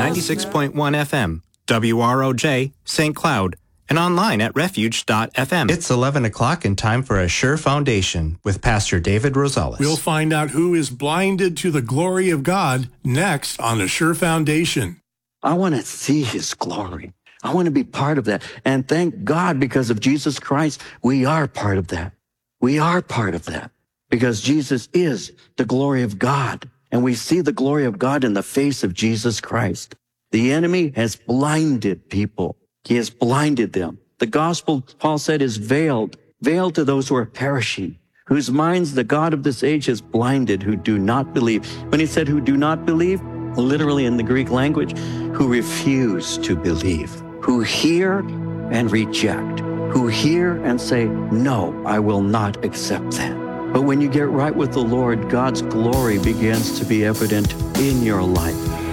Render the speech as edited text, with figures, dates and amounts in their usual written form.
96.1 FM, WROJ, St. Cloud, and online at refuge.fm. It's 11 o'clock and time for A Sure Foundation with Pastor David Rosales. We'll find out who is blinded to the glory of God next on A Sure Foundation. I want to see his glory. I want to be part of that. And thank God, because of Jesus Christ, we are part of that. We are part of that because Jesus is the glory of God. And we see the glory of God in the face of Jesus Christ. The enemy has blinded people. He has blinded them. The gospel, Paul said, is veiled to those who are perishing, whose minds the God of this age has blinded, who do not believe. When he said who do not believe, literally in the Greek language, who refuse to believe, who hear and reject, who hear and say, no, I will not accept that. But when you get right with the Lord, God's glory begins to be evident in your life.